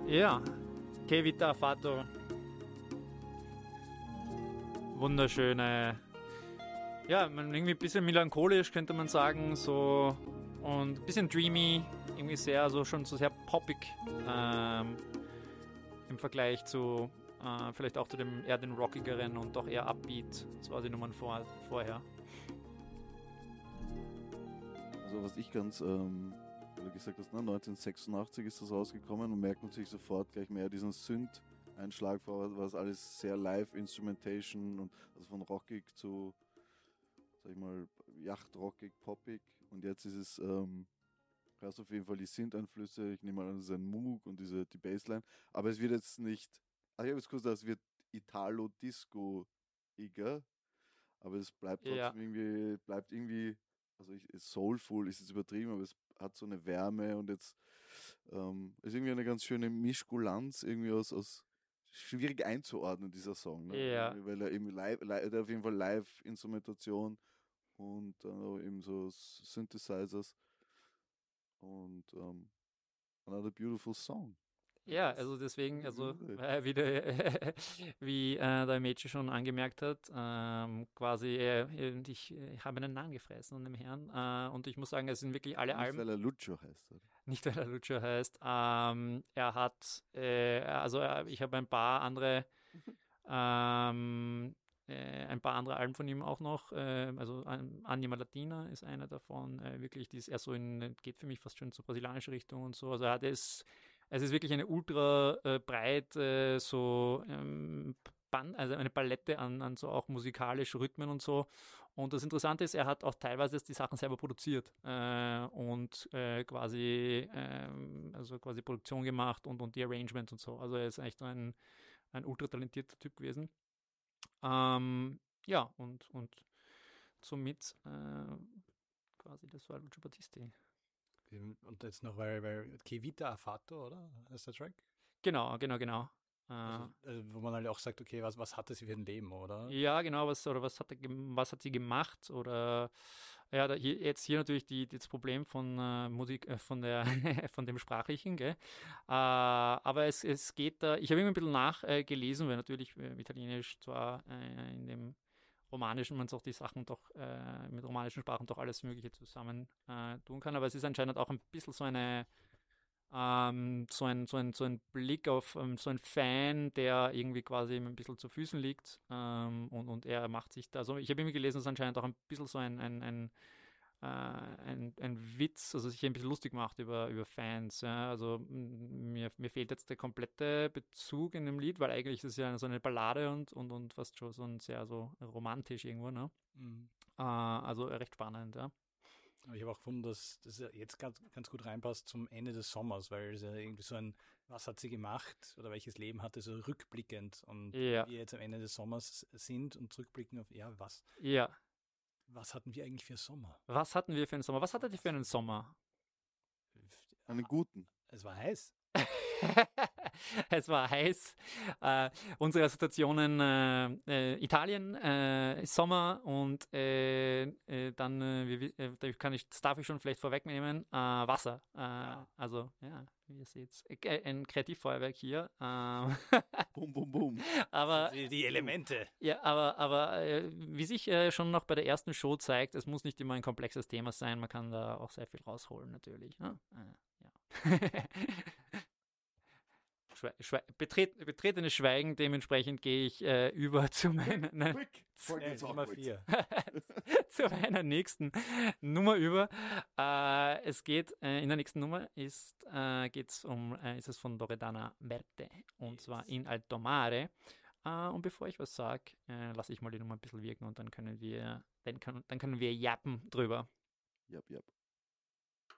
Ja, Che Vita ha fatto wunderschöne, ja, irgendwie ein bisschen melancholisch könnte man sagen, so und ein bisschen dreamy, irgendwie sehr, so schon so sehr poppig im Vergleich zu vielleicht auch zu dem eher den rockigeren und doch eher upbeat, das war die Nummern vorher. Also was ich ganz, weil du gesagt hast, 1986 ist das rausgekommen und merkt natürlich sofort gleich mehr diesen Synth-Einschlag, was alles sehr Live-Instrumentation und also von rockig zu, sag ich mal, yachtrockig, poppig und jetzt ist es, hörst auf jeden Fall die Synth-Einflüsse, ich nehme mal an, das ist ein Moog und die Bassline, aber es wird jetzt nicht, ich habe jetzt kurz gesagt, es wird Italo-Disco-iger, aber es bleibt Ja, trotzdem irgendwie, also soulful ist jetzt übertrieben, aber es hat so eine Wärme und jetzt ist irgendwie eine ganz schöne Mischkulanz, irgendwie aus schwierig einzuordnen, dieser Song, ne? ja. Weil er eben er hat auf jeden Fall Live-Instrumentation und eben so Synthesizers und another beautiful song. Ja, also deswegen, also wie, wie der Mädchen schon angemerkt hat, quasi, ich habe einen Namen gefressen an dem Herrn und ich muss sagen, es sind wirklich alle Nicht, Alben, weil er Lucio heißt, oder? nicht weil er Lucio heißt, er hat, ich habe ein paar andere Alben von ihm auch noch, Anima Latina ist einer davon, wirklich, die ist eher so geht für mich fast schon zur brasilianischen Richtung und so, also es ist wirklich eine ultra breite, also eine Palette an so auch musikalisch Rhythmen und so. Und das Interessante ist, er hat auch teilweise die Sachen selber produziert und also quasi Produktion gemacht und die Arrangements und so. Also er ist echt ein ultra talentierter Typ gewesen. Ja, und somit quasi, das war Lucio Battisti. Und jetzt noch, weil Che Vita Affatto, oder? Ist der Track? Genau. Wo man halt auch sagt, okay, was hatte sie für ein Leben, oder? Ja, genau, was hat sie gemacht? Oder ja, jetzt hier natürlich das Problem von Musik, von dem Sprachlichen, gell? Aber es geht da, ich habe immer ein bisschen nachgelesen, weil natürlich Italienisch zwar in dem Romanischen man auch die Sachen doch mit romanischen Sprachen doch alles Mögliche zusammen tun kann, aber es ist anscheinend auch ein bisschen so ein Blick auf so ein Fan, der irgendwie quasi ihm ein bisschen zu Füßen liegt und er macht sich da, also ich habe immer gelesen, dass anscheinend auch ein bisschen so ein Witz, also sich ein bisschen lustig macht über Fans. Ja? Also mir fehlt jetzt der komplette Bezug in dem Lied, weil eigentlich ist es ja so eine Ballade und fast schon so ein sehr so romantisch irgendwo, ne? Mhm. Also recht spannend, ja. Aber ich habe auch gefunden, dass das ja jetzt ganz gut reinpasst zum Ende des Sommers, weil es ja irgendwie so ein, was hat sie gemacht oder welches Leben hatte, so rückblickend. Und Ja, wir jetzt am Ende des Sommers sind und zurückblicken auf, ja, ja. was hatten wir eigentlich für Sommer? Was hatten wir für einen Sommer? Was hattet ihr für einen Sommer? Einen guten. Es war heiß. Es war heiß. Unsere Assoziationen Italien, Sommer und dann, das darf ich schon vielleicht vorwegnehmen, Wasser. Also, ja, wie ihr seht, ein Kreativfeuerwerk hier. Bum, bum, bum. Aber Die Elemente. ja, aber wie sich schon noch bei der ersten Show zeigt, es muss nicht immer ein komplexes Thema sein, man kann da auch sehr viel rausholen, natürlich. Ne? Ja. Betretenes Schweigen, dementsprechend gehe ich über zu meiner, Nummer 4. zu meiner nächsten Nummer über. Es geht, in der nächsten Nummer ist es von Loredana Merte und zwar in Alto Mare. Und bevor ich was sage, lasse ich mal die Nummer ein bisschen wirken und dann können wir jappen drüber. Yep.